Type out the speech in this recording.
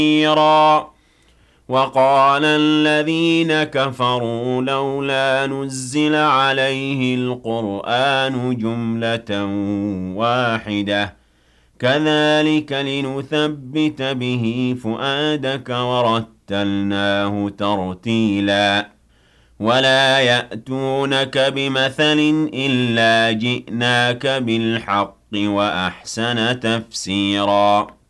كثيرا وقال الذين كفروا لولا نزل عليه القرآن جملة واحدة كذلك لنثبت به فؤادك ورتلناه ترتيلا ولا يأتونك بمثل إلا جئناك بالحق وأحسن تفسيرا